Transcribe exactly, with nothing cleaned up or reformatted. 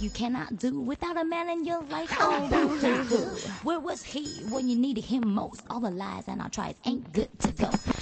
you cannot do without a man in your life. Oh, boo-hoo-hoo. Where was he when you needed him most? All the lies and our tries ain't good to go.